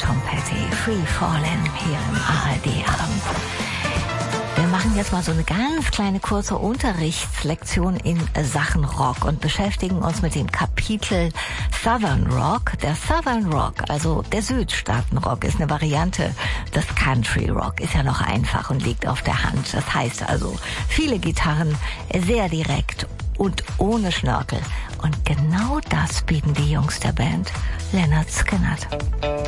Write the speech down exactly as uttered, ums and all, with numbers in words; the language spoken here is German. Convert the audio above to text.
Tom Petty, Free Fallin' hier im A R D-Abend. Wir machen jetzt mal so eine ganz kleine kurze Unterrichtslektion in Sachen Rock und beschäftigen uns mit dem Kapitel Southern Rock. Der Southern Rock, also der Südstaatenrock, ist eine Variante des Country Rock. Ist ja noch einfach und liegt auf der Hand. Das heißt also viele Gitarren, sehr direkt und ohne Schnörkel. Und genau das bieten die Jungs der Band Lynyrd Skynyrd.